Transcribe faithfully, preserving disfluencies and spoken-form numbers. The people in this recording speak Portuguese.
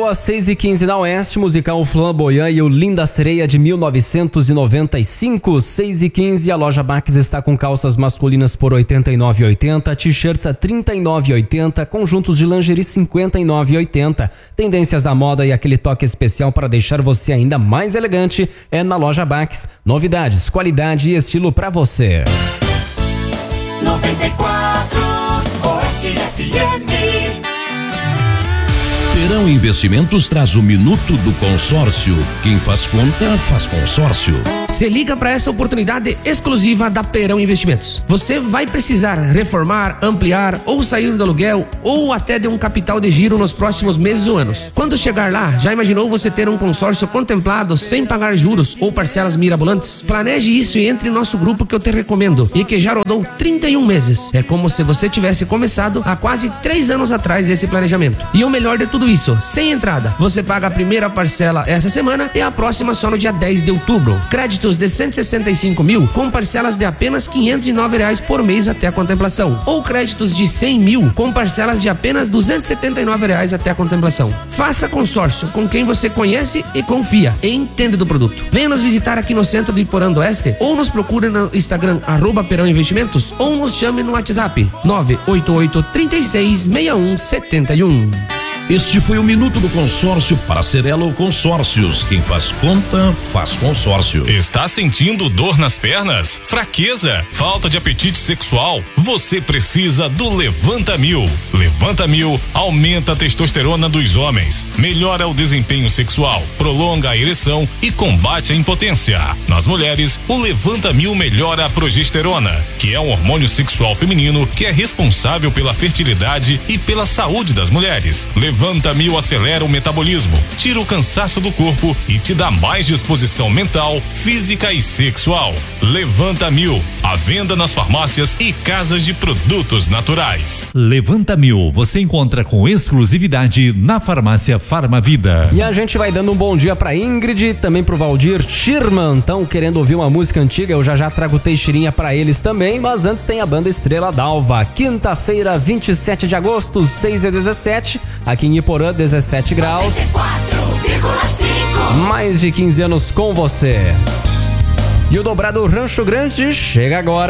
boa, seis e quinze na Oeste, musical Flamboyant e o Linda Sereia de mil novecentos e noventa e cinco, seis e quinze. A loja Bax está com calças masculinas por oitenta e nove reais e oitenta centavos, t-shirts a trinta e nove reais e oitenta centavos, conjuntos de lingerie cinquenta e nove reais e oitenta centavos. Tendências da moda e aquele toque especial para deixar você ainda mais elegante é na loja Bax. Novidades, qualidade e estilo para você. noventa e quatro Oeste F M. Perão Investimentos traz o Minuto do Consórcio. Quem faz conta, faz consórcio. Se liga para essa oportunidade exclusiva da Perão Investimentos. Você vai precisar reformar, ampliar ou sair do aluguel ou até de um capital de giro nos próximos meses ou anos. Quando chegar lá, já imaginou você ter um consórcio contemplado sem pagar juros ou parcelas mirabolantes? Planeje isso e entre em nosso grupo que eu te recomendo e que já rodou trinta e um meses. É como se você tivesse começado há quase três anos atrás esse planejamento. E o melhor de tudo isso, sem entrada. Você paga a primeira parcela essa semana e a próxima só no dia dez de outubro. Créditos de cento e sessenta e cinco mil com parcelas de apenas quinhentos e nove reais por mês até a contemplação. Ou créditos de cem mil com parcelas de apenas duzentos e setenta e nove reais até a contemplação. Faça consórcio com quem você conhece e confia e entende do produto. Venha nos visitar aqui no centro de Iporã do Oeste ou nos procure no Instagram arroba Perão Investimentos ou nos chame no WhatsApp nove oito oito, três seis, seis um sete um. Este foi o Minuto do Consórcio para Cerelo Consórcios. Quem faz conta, faz consórcio. Está sentindo dor nas pernas? Fraqueza? Falta de apetite sexual? Você precisa do Levanta Mil. Levanta Mil aumenta a testosterona dos homens, melhora o desempenho sexual, prolonga a ereção e combate a impotência. Nas mulheres, o Levanta Mil melhora a progesterona, que é um hormônio sexual feminino que é responsável pela fertilidade e pela saúde das mulheres. Levanta Mil acelera o metabolismo, tira o cansaço do corpo e te dá mais disposição mental, física e sexual. Levanta Mil, à venda nas farmácias e casas de produtos naturais. Levanta Mil, você encontra com exclusividade na farmácia Farmavida. E a gente vai dando um bom dia pra Ingrid, também pro Valdir Schirman. Estão querendo ouvir uma música antiga, eu já já trago Teixeirinha pra eles também, mas antes tem a banda Estrela d'Alva. Quinta-feira, vinte e sete de agosto, seis e dezessete, aqui em Iporã, dezessete graus. Mais de quinze anos com você. E o dobrado Rancho Grande chega agora.